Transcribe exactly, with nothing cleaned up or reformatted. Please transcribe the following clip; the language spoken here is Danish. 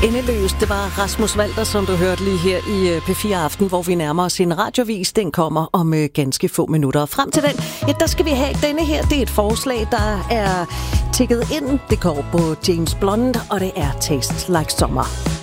Endeløst, det var Rasmus Walter, som du hørte lige her i P fire Aften, hvor vi nærmer os en radiovis. Den kommer om øh, ganske få minutter. Frem til den, ja, der skal vi have denne her. Det er et forslag, der er tikket ind. Det går på James Blunt, og det er Taste Like Summer.